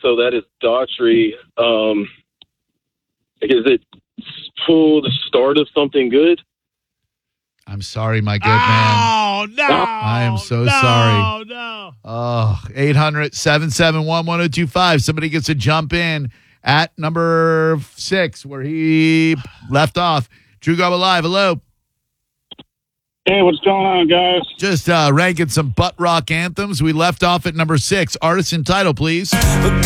so that is Daughtry. Is it the start of something good? I'm sorry, my good man. Oh, no. I am so sorry. No. Oh, 800-771-1025. Somebody gets to jump in at number 6 where he left off. Drew Garbo Live. Hello. Hey, what's going on, guys? Just ranking some butt rock anthems. We left off at number 6. Artist and title, please. But